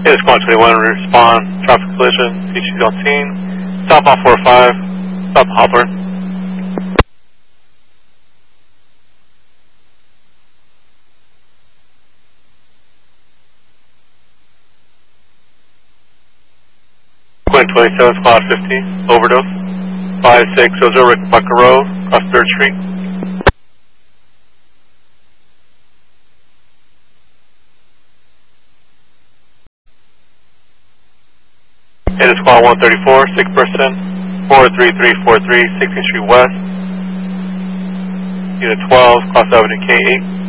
It is Squad 21, respond, traffic collision, CC's on scene, stop off 45, stop Hopper. Quinn 27, Squad 50, overdose, 5600 Rickenbacker Road, across 3rd Street. It is Squad 134, sick person, 43343, 16th Street West, Unit 12, Cross Avenue K8.